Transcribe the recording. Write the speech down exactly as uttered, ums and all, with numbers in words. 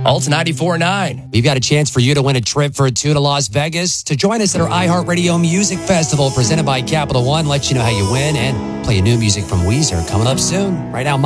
Alt ninety-four point nine. We've got a chance for you to win a trip for two to Las Vegas to join us at our iHeartRadio Music Festival presented by Capital One. Let you know how you win and play a new music from Weezer coming up soon. Right now,